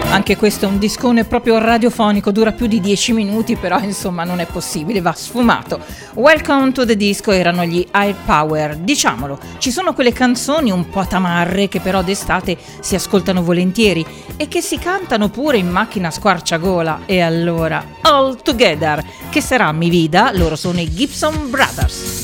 Anche questo è un discone proprio radiofonico, dura più di 10 minuti, però insomma non è possibile, va sfumato. Welcome to the Disco erano gli Air Power. Diciamolo, ci sono quelle canzoni un po' tamarre che però d'estate si ascoltano volentieri e che si cantano pure in macchina a squarciagola. E allora, All Together, che sarà mi vida, loro sono i Gibson Brothers.